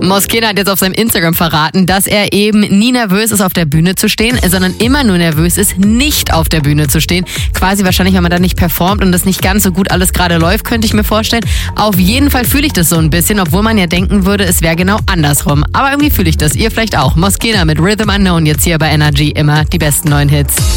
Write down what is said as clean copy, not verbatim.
Moschena hat jetzt auf seinem Instagram verraten, dass er eben nie nervös ist, auf der Bühne zu stehen, sondern immer nur nervös ist, nicht auf der Bühne zu stehen. Quasi wahrscheinlich, wenn man da nicht performt und das nicht ganz so gut alles gerade läuft, könnte ich mir vorstellen. Auf jeden Fall fühle ich das so ein bisschen, obwohl man ja denken würde, es wäre genau andersrum. Aber irgendwie fühle ich das. Ihr vielleicht auch. Moschena mit Rhythm Unknown jetzt hier bei Energy. Immer die besten neuen Hits.